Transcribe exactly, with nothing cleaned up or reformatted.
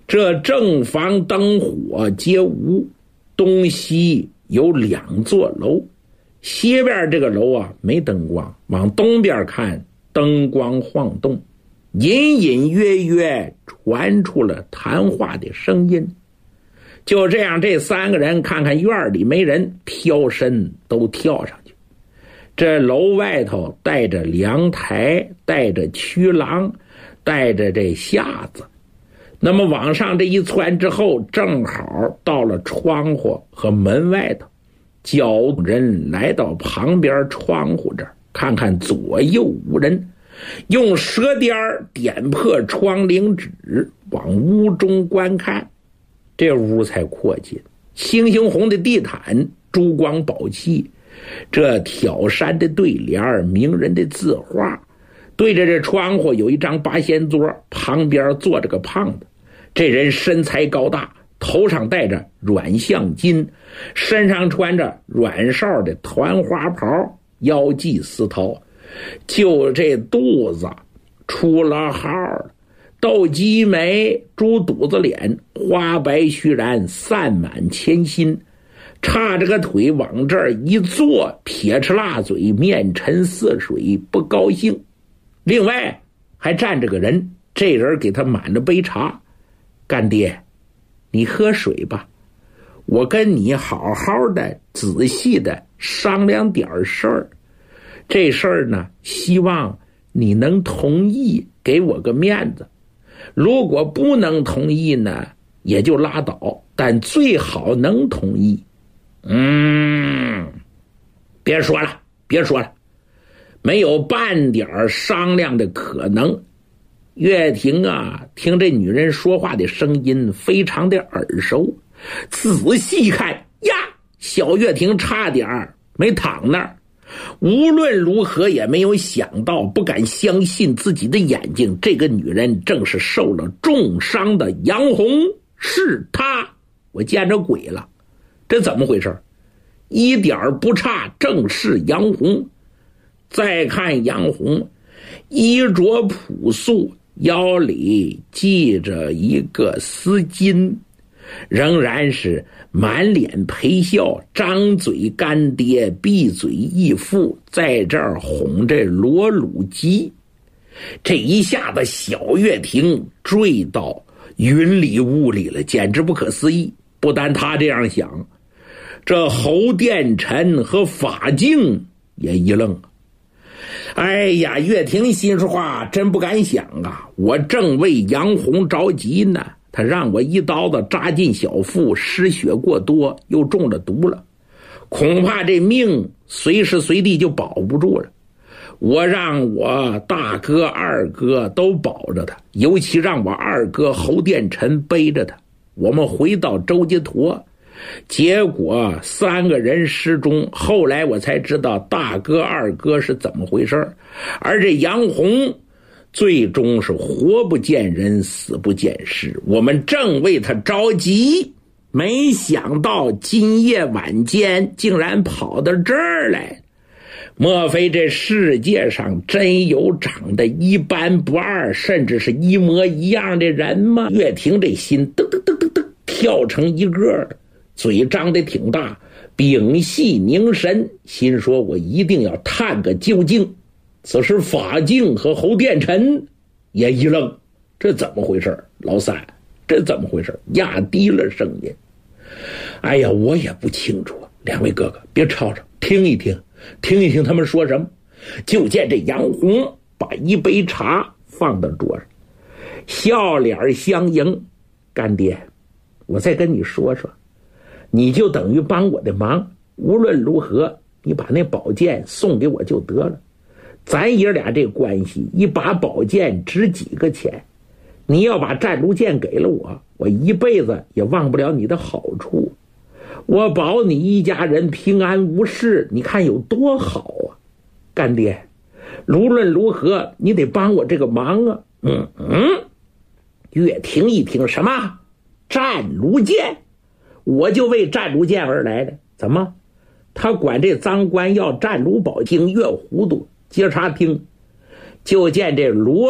这正房灯火皆无，东西有两座楼，西边这个楼啊没灯光，往东边看灯光晃动，隐隐约约传出了谈话的声音。就这样，这三个人看看院里没人，挑身都跳上去。这楼外头带着凉台，带着曲廊，带着这匣子。那么往上这一窜之后，正好到了窗户和门外头。教人来到旁边窗户这儿，看看左右无人，用舌尖点破窗棂纸，往屋中观看。这屋才阔气，猩猩红的地毯，珠光宝气，这挑山的对联，名人的字画。对着这窗户有一张八仙桌，旁边坐着个胖子。这人身材高大，头上戴着软象巾，身上穿着软哨的团花袍，腰系丝绦，就这肚子出了号了，斗鸡眉，猪肚子脸，花白须髯，散满铅心，叉着个腿往这儿一坐，撇着辣嘴，面沉似水，不高兴。另外还站着个人，这人给他满了杯茶。干爹，你喝水吧，我跟你好好的仔细的商量点事儿。这事儿呢，希望你能同意，给我个面子。如果不能同意呢，也就拉倒，但最好能同意。嗯，别说了，别说了，没有半点商量的可能。岳霆啊，听这女人说话的声音非常的耳熟，仔细看呀，小岳霆差点没躺那儿。无论如何也没有想到，不敢相信自己的眼睛，这个女人正是受了重伤的杨红，是她！我见着鬼了，这怎么回事？一点不差，正是杨红。再看杨红，衣着朴素，腰里系着一个丝巾，仍然是满脸陪笑，张嘴干爹，闭嘴义父，在这儿哄这罗鲁吉。这一下子小岳霆坠到云里雾里了，简直不可思议。不但他这样想，这侯殿臣和法镜也一愣。哎呀，岳霆心说话真不敢想啊，我正为杨红着急呢，他让我一刀子扎进小腹，失血过多，又中了毒了，恐怕这命随时随地就保不住了。我让我大哥二哥都保着他，尤其让我二哥侯殿臣背着他。我们回到周家坨，结果三个人失踪，后来我才知道大哥二哥是怎么回事，而这杨红最终是活不见人，死不见尸。我们正为他着急，没想到今夜晚间竟然跑到这儿来。莫非这世界上真有长得一般不二，甚至是一模一样的人吗？岳霆这心噔噔噔噔噔跳成一个，嘴张得挺大，屏息凝神，心说我一定要探个究竟。此时法镜和侯殿臣也一愣，这怎么回事？老三，这怎么回事？压低了声音，哎呀，我也不清楚，两位哥哥别吵吵，听一听听一听他们说什么。就见这杨红把一杯茶放到桌上，笑脸相迎。干爹，我再跟你说说，你就等于帮我的忙，无论如何你把那宝剑送给我就得了。咱爷俩这关系，一把宝剑值几个钱，你要把战卢剑给了我，我一辈子也忘不了你的好处，我保你一家人平安无事，你看有多好啊。干爹，无论如何你得帮我这个忙啊。嗯嗯，岳霆一听，什么战卢剑？我就为战卢剑而来的，怎么他管这赃官要战卢宝？听越糊涂。接茬听，就见这罗